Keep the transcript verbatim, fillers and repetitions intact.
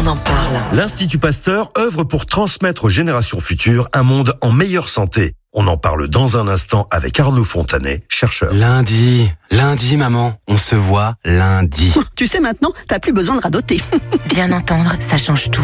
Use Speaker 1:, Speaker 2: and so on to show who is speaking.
Speaker 1: en parle.
Speaker 2: L'Institut Pasteur œuvre pour transmettre aux générations futures un monde en meilleure santé. On en parle dans un instant avec Arnaud Fontanet, chercheur.
Speaker 3: Lundi, lundi maman, on se voit lundi.
Speaker 4: Tu sais maintenant, t'as plus besoin de radoter.
Speaker 1: Bien entendre, ça change tout.